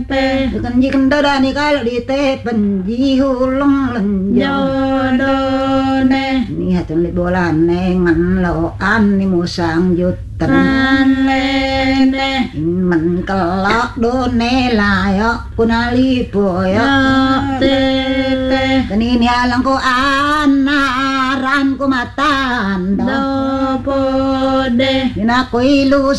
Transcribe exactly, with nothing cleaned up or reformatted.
pe kan ji kan da ni kal di te pen ji hulung len yo do ne ni hatun le bolan ne ngan lo an ni mu sang yut tan an le ne mình kalak do ne la yo kunali po yo te te kanini alang ko anaran ko matan do po de ina ko ilu